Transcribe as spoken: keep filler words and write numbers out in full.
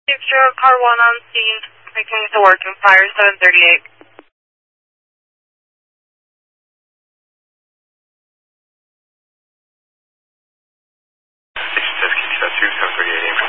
Extra car one on scene, making it to work in fire seven thirty-eight. Station says keep that two, seven thirty-eight, aim for